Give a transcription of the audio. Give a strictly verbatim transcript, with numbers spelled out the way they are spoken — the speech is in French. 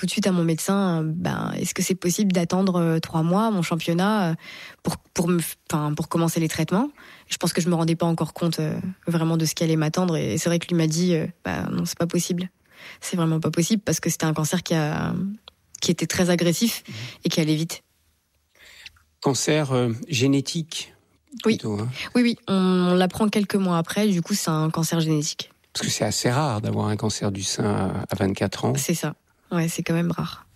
tout de suite à mon médecin, ben, est-ce que c'est possible d'attendre euh, trois mois mon championnat euh, pour pour me, enfin pour commencer les traitements. Je pense que je me rendais pas encore compte euh, vraiment de ce qui allait m'attendre et c'est vrai que lui m'a dit, euh, bah non c'est pas possible, c'est vraiment pas possible parce que c'était un cancer qui a qui était très agressif et qui allait vite. Cancer euh, génétique. Oui, plutôt, hein. oui, oui, on, on l'apprend quelques mois après. Du coup, c'est un cancer génétique. Parce que c'est assez rare d'avoir un cancer du sein à vingt-quatre ans. C'est ça. Ouais, c'est quand même rare.